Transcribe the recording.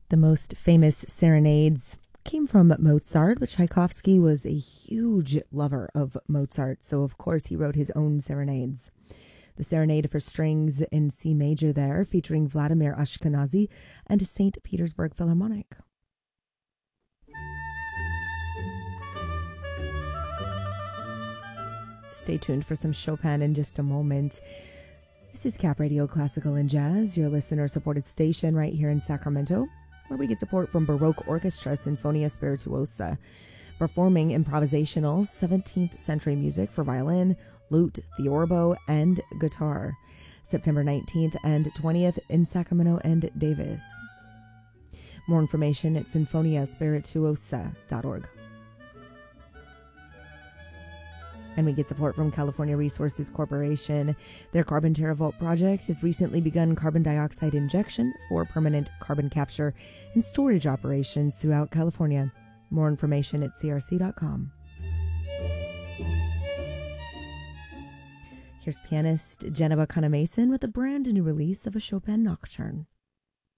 The most famous serenades came from Mozart, but Tchaikovsky was a huge lover of Mozart, so of course he wrote his own serenades. The Serenade for Strings in C major there, featuring Vladimir Ashkenazy and St. Petersburg Philharmonic. Stay tuned for some Chopin in just a moment. This is Cap Radio Classical and Jazz, your listener-supported station right here in Sacramento, where we get support from Baroque Orchestra Sinfonia Spirituosa, performing improvisational 17th century music for violin, lute, theorbo, and guitar. September 19th and 20th in Sacramento and Davis. More information at sinfoniaspirituosa.org. And we get support from California Resources Corporation. Their Carbon TerraVault project has recently begun carbon dioxide injection for permanent carbon capture and storage operations throughout California. More information at crc.com. Here's pianist Jenna Buchanan Mason with a brand new release of a Chopin Nocturne.